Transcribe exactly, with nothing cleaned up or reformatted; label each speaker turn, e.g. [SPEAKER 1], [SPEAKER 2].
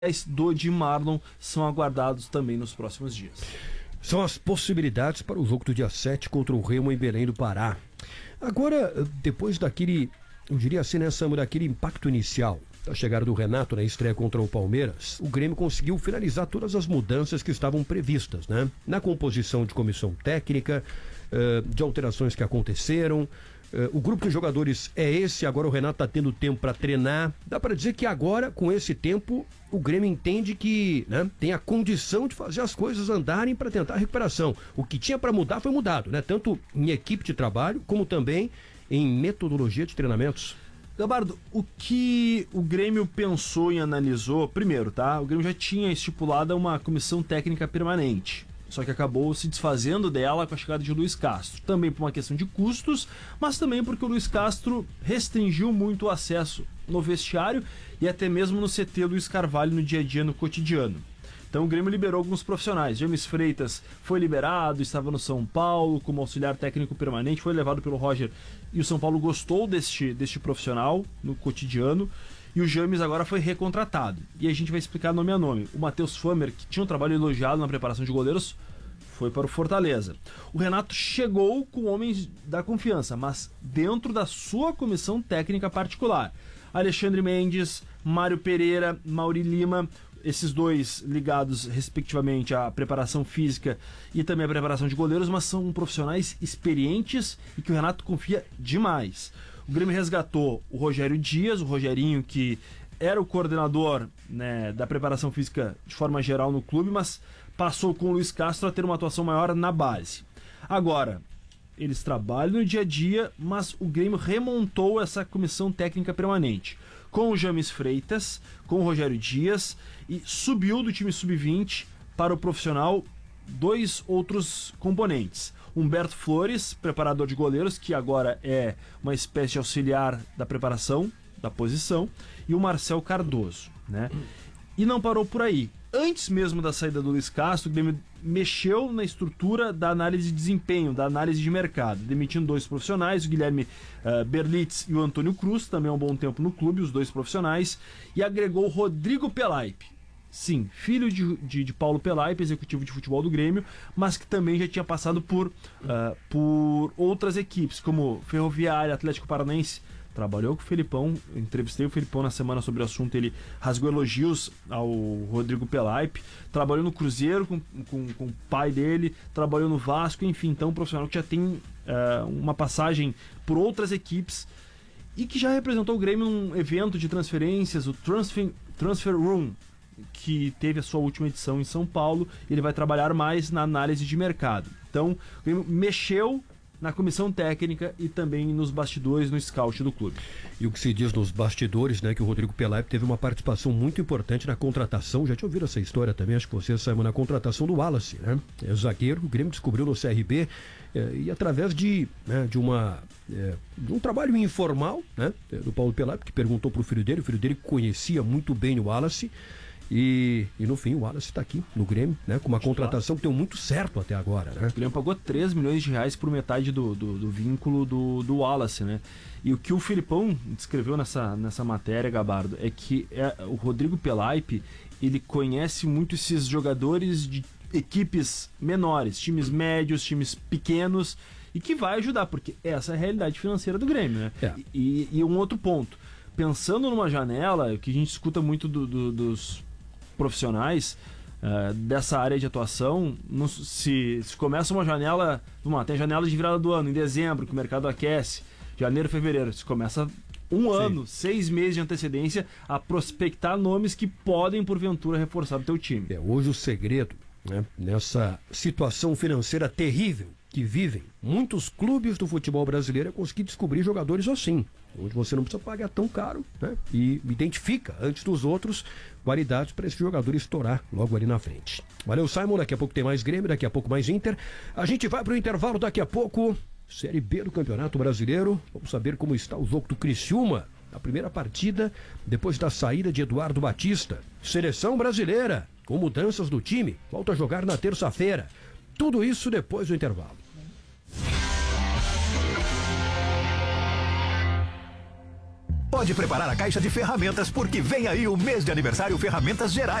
[SPEAKER 1] do Jim Marlon são aguardados também nos próximos dias.
[SPEAKER 2] São as possibilidades para o jogo do dia sete contra o Remo em Belém do Pará. Agora, depois daquele, eu diria assim, né, Samu, daquele impacto inicial da chegada do Renato na estreia contra o Palmeiras, o Grêmio conseguiu finalizar todas as mudanças que estavam previstas, né? Na composição de comissão técnica, de alterações que aconteceram. O grupo de jogadores é esse, agora o Renato está tendo tempo para treinar. Dá para dizer que agora, com esse tempo, o Grêmio entende que, né, tem a condição de fazer as coisas andarem para tentar a recuperação. O que tinha para mudar foi mudado, né? Tanto em equipe de trabalho, como também em metodologia de treinamentos.
[SPEAKER 1] Gabardo, o que o Grêmio pensou e analisou, primeiro, tá? O Grêmio já tinha estipulado uma comissão técnica permanente. Só que acabou se desfazendo dela com a chegada de Luiz Castro. Também por uma questão de custos, mas também porque o Luiz Castro restringiu muito o acesso no vestiário e até mesmo no C T Luiz Carvalho no dia a dia, no cotidiano. Então o Grêmio liberou alguns profissionais. James Freitas foi liberado, estava no São Paulo como auxiliar técnico permanente, foi levado pelo Roger e o São Paulo gostou deste, deste profissional no cotidiano. E o James agora foi recontratado. E a gente vai explicar nome a nome. O Matheus Famer, que tinha um trabalho elogiado na preparação de goleiros, foi para o Fortaleza. O Renato chegou com homens da confiança, mas dentro da sua comissão técnica particular. Alexandre Mendes, Mário Pereira, Mauri Lima, esses dois ligados respectivamente à preparação física e também à preparação de goleiros, mas são profissionais experientes e que o Renato confia demais. O Grêmio resgatou o Rogério Dias, o Rogerinho, que era o coordenador, né, da preparação física de forma geral no clube, mas passou com o Luiz Castro a ter uma atuação maior na base. Agora, eles trabalham no dia a dia, mas o Grêmio remontou essa comissão técnica permanente, com o James Freitas, com o Rogério Dias, e subiu do time sub vinte para o profissional dois outros componentes. Humberto Flores, preparador de goleiros, que agora é uma espécie de auxiliar da preparação, da posição, e o Marcel Cardoso, né? E não parou por aí. Antes mesmo da saída do Luiz Castro, o Grêmio mexeu na estrutura da análise de desempenho, da análise de mercado, demitindo dois profissionais, o Guilherme uh, Berlitz e o Antônio Cruz, também há um bom tempo no clube, os dois profissionais, e agregou o Rodrigo Pelaipe. Sim, filho de, de, de Paulo Pelaipe, executivo de futebol do Grêmio, mas que também já tinha passado por, uh, por outras equipes, como Ferroviária, Atlético Paranaense. Trabalhou com o Felipão, entrevistei o Felipão na semana sobre o assunto, ele rasgou elogios ao Rodrigo Pelaipe. Trabalhou no Cruzeiro com, com, com o pai dele, trabalhou no Vasco, enfim, então um profissional que já tem uh, uma passagem por outras equipes e que já representou o Grêmio num evento de transferências, o Transfer, Transfer Room, que teve a sua última edição em São Paulo. Ele vai trabalhar mais na análise de mercado. Então, o Grêmio mexeu na comissão técnica e também nos bastidores, no scout do clube.
[SPEAKER 2] E o que se diz nos bastidores, né, que o Rodrigo Pelaipe teve uma participação muito importante na contratação, já tinha ouvido essa história também, acho que você saiu na contratação do Wallace, né? É zagueiro, o Grêmio descobriu no C R B é, e através de, né, de, uma, é, de um trabalho informal, né, do Paulo Pelaipe, que perguntou pro filho dele, o filho dele conhecia muito bem o Wallace. E, e no fim o Wallace está aqui no Grêmio, né, com uma contratação que deu muito certo até agora, né?
[SPEAKER 1] O Grêmio pagou três milhões de reais por metade do, do, do vínculo do, do Wallace, né? E o que o Filipão descreveu nessa, nessa matéria, Gabardo, é que é, o Rodrigo Pelaipe, ele conhece muito esses jogadores de equipes menores, times médios, times pequenos, e que vai ajudar, porque essa é a realidade financeira do Grêmio, né? É. E, e um outro ponto, pensando numa janela, que a gente escuta muito do, do, dos profissionais uh, dessa área de atuação, não, se, se começa uma janela, vamos lá, tem a janela de virada do ano, em dezembro, que o mercado aquece, janeiro, fevereiro, se começa um Sim. ano, seis meses de antecedência a prospectar nomes que podem, porventura, reforçar o teu time.
[SPEAKER 2] É, hoje o segredo, né, nessa situação financeira terrível que vivem muitos clubes do futebol brasileiro, é conseguir descobrir jogadores assim, onde você não precisa pagar tão caro, né? E identifica antes dos outros qualidades para esse jogador estourar logo ali na frente. Valeu, Simon, daqui a pouco tem mais Grêmio, daqui a pouco mais Inter. A gente vai para o intervalo daqui a pouco, Série B do Campeonato Brasileiro. Vamos saber como está o jogo do Criciúma, a primeira partida depois da saída de Eduardo Batista. Seleção brasileira, com mudanças do time, volta a jogar na terça-feira. Tudo isso depois do intervalo.
[SPEAKER 3] Pode preparar a caixa de ferramentas porque vem aí o mês de aniversário Ferramentas Gerais.